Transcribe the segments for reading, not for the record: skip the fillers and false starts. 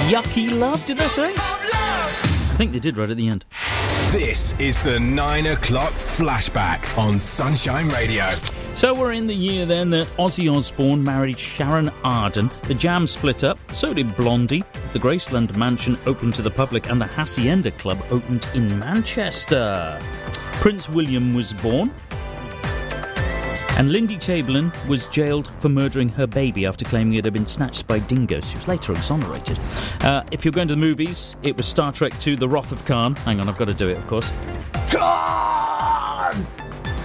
Yucky Love, did they say? I think they did right at the end. This is the 9 o'clock flashback on Sunshine Radio. So we're in the year then that Ozzy Osbourne married Sharon Arden, the Jam split up, so did Blondie, the Graceland Mansion opened to the public, and the Hacienda Club opened in Manchester. Prince William was born, and Lindy Chamberlain was jailed for murdering her baby after claiming it had been snatched by dingoes. She was later exonerated. If you're going to the movies, it was Star Trek II, The Wrath of Khan. Hang on, I've got to do it, of course. Khan!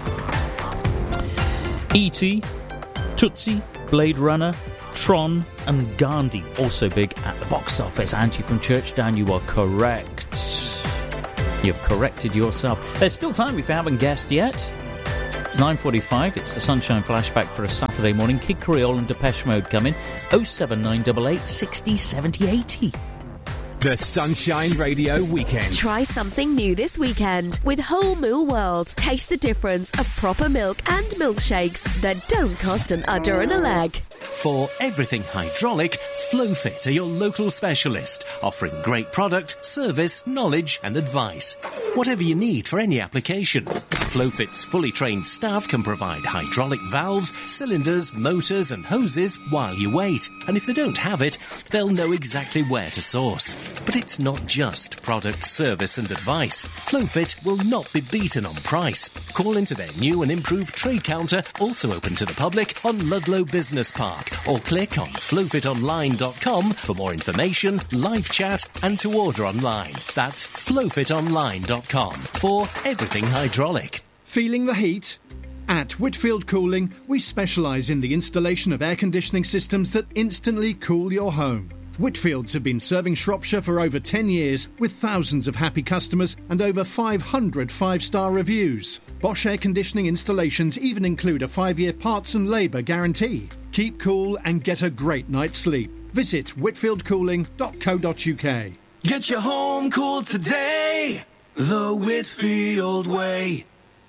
E.T., Tootsie, Blade Runner, Tron and Gandhi, also big at the box office. Angie from Churchdown, you are correct. You've corrected yourself. There's still time if you haven't guessed yet. It's 9:45, it's the Sunshine Flashback for a Saturday morning. Kid Creole and Depeche Mode come in. 07988 60 70 80. The Sunshine Radio Weekend. Try something new this weekend with Whole Moo World. Taste the difference of proper milk and milkshakes that don't cost an udder and a leg. For everything hydraulic, Flowfit are your local specialist, offering great product, service, knowledge and advice. Whatever you need for any application. Flowfit's fully trained staff can provide hydraulic valves, cylinders, motors and hoses while you wait. And if they don't have it, they'll know exactly where to source. But it's not just product, service and advice. Flowfit will not be beaten on price. Call into their new and improved trade counter, also open to the public, on Ludlow Business Park, or click on flowfitonline.com for more information, live chat and to order online. That's flowfitonline.com for everything hydraulic. Feeling the heat? At Whitfield Cooling, we specialise in the installation of air conditioning systems that instantly cool your home. Whitfields have been serving Shropshire for over 10 years with thousands of happy customers and over 500 5-star reviews. Bosch air conditioning installations even include a 5-year parts and labour guarantee. Keep cool and get a great night's sleep. Visit whitfieldcooling.co.uk. Get your home cool today, the Whitfield way.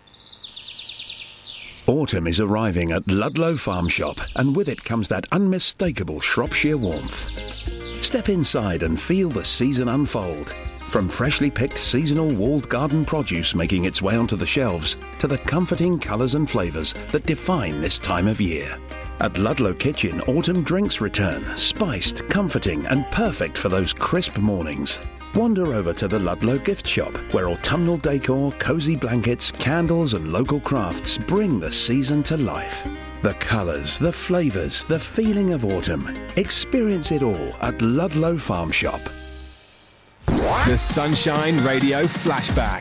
Autumn is arriving at Ludlow Farm Shop, and with it comes that unmistakable Shropshire warmth. Step inside and feel the season unfold. From freshly picked seasonal walled garden produce making its way onto the shelves, to the comforting colours and flavours that define this time of year. At Ludlow Kitchen, autumn drinks return, spiced, comforting and perfect for those crisp mornings. Wander over to the Ludlow Gift Shop, where autumnal decor, cosy blankets, candles and local crafts bring the season to life. The colours, the flavours, the feeling of autumn. Experience it all at Ludlow Farm Shop. The Sunshine Radio Flashback